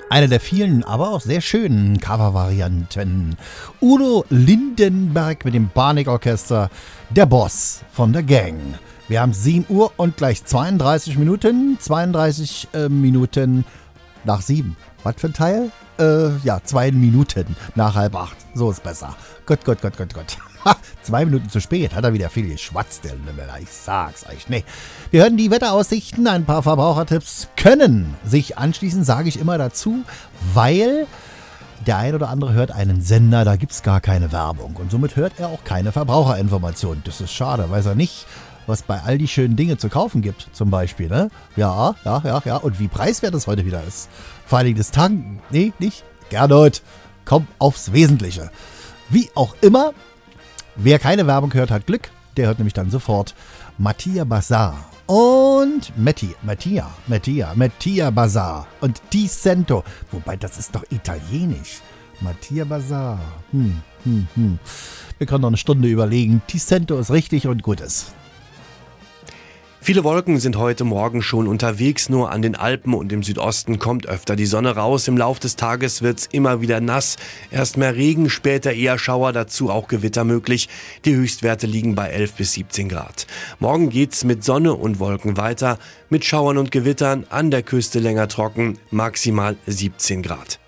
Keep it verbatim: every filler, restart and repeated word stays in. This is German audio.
Eine der vielen, aber auch sehr schönen Covervarianten. Udo Lindenberg mit dem Panikorchester, der Boss von der Gang. Wir haben sieben Uhr und gleich zweiunddreißig Minuten. zweiunddreißig äh, Minuten nach sieben. Was für ein Teil? Äh, ja, zwei Minuten nach halb acht. So ist besser. Gott, Gott, Gott, Gott, Gott. Ha, zwei Minuten zu spät. Hat er wieder viel geschwatzt, der Lümmel. Ich sag's euch. Nee. Wir hören die Wetteraussichten. Ein paar Verbrauchertipps können sich anschließen, sage ich immer dazu, weil der ein oder andere hört einen Sender, da gibt's gar keine Werbung. Und somit hört er auch keine Verbraucherinformation. Das ist schade, weiß er nicht, was bei all die schönen Dinge zu kaufen gibt, zum Beispiel, ne? Ja, ja, ja, ja. Und wie preiswert es heute wieder ist. Vor allem das Tanken. Nee, nicht? Gernot, komm aufs Wesentliche. Wie auch immer, wer keine Werbung hört, hat Glück. Der hört nämlich dann sofort Mattia Bazar und Metti, Mattia, Mattia, Mattia Bazar und Di Cento. Wobei, das ist doch italienisch. Mattia Bazar. Hm, hm, hm. Wir können noch eine Stunde überlegen. Di Cento ist richtig und gut ist. Viele Wolken sind heute Morgen schon unterwegs, nur an den Alpen und im Südosten kommt öfter die Sonne raus. Im Lauf des Tages wird's immer wieder nass. Erst mehr Regen, später eher Schauer, dazu auch Gewitter möglich. Die Höchstwerte liegen bei elf bis siebzehn Grad. Morgen geht's mit Sonne und Wolken weiter, mit Schauern und Gewittern, an der Küste länger trocken, maximal siebzehn Grad.